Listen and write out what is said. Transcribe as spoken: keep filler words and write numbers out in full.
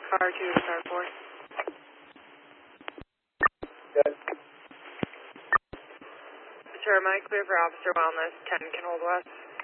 Car two to car four. Good. Sure, am I clear for Officer Wellness? ten can hold west.